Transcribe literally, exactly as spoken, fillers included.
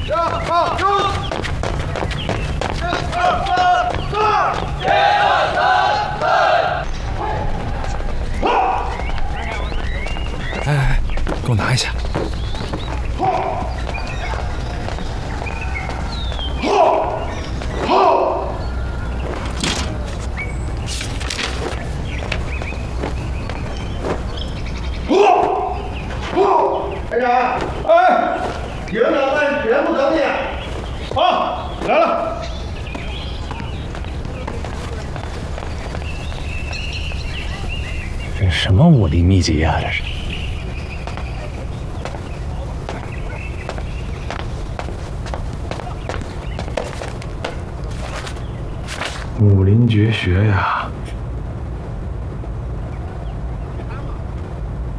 来来来，给我拿一下。 排长，哎，营长们全部等你。好，来了。 这什么武林秘籍呀？这是。武林绝学呀！